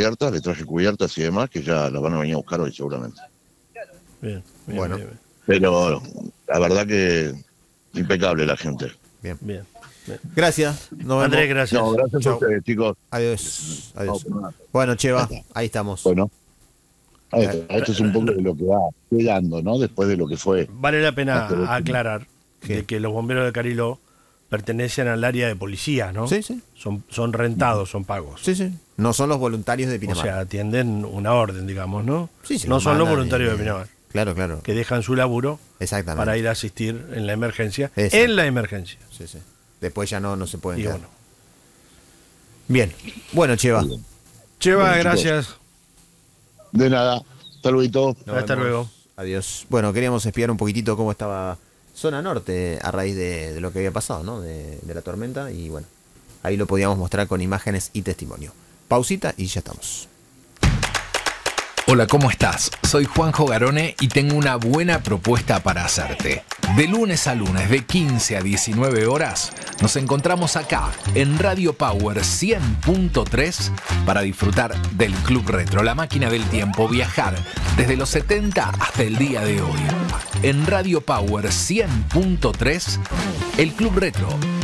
cubiertas, le traje cubiertas y demás, que ya las van a venir a buscar hoy seguramente. Bien, Bueno. bien. Pero la verdad que impecable la gente. Bien. Bien. Gracias. Nos vemos. Andrés, gracias. No, gracias Chau. a ustedes, chicos. Adiós. Adiós. No, Bueno, Cheva, Ahí está. ahí estamos. Bueno, ahí está. Esto es un poco de lo que va quedando, ¿no? Después de lo que fue. Vale la pena Hasta el último. aclarar de que los bomberos de Cariló pertenecen al área de policía, ¿no? Sí, sí. Son rentados, son pagos. Sí, sí. No son los voluntarios de O Pinamar. sea, atienden una orden, digamos, ¿no? Sí, sí, no lo son los mandan voluntarios y- de Pinamar, Claro, claro. que dejan su laburo Exactamente. para ir a asistir en la emergencia. Exacto. En la emergencia. Sí, sí. Después ya no se pueden Y quedar. bueno. Bien. Bueno, Cheva. Muy bien. Cheva, Bueno, chicos. gracias. De nada. Hasta luego. Nos Hasta vemos. luego. Adiós. Bueno, queríamos espiar un poquitito cómo estaba zona norte a raíz de lo que había pasado, ¿no? De la tormenta. Y bueno, ahí lo podíamos mostrar con imágenes y testimonio. Pausita y ya estamos. Hola, ¿cómo estás? Soy Juanjo Garone y tengo una buena propuesta para hacerte. De lunes a lunes, de 15 a 19 horas, nos encontramos acá en Radio Power 100.3 para disfrutar del Club Retro, la máquina del tiempo, viajar desde los 70 hasta el día de hoy. En Radio Power 100.3, el Club Retro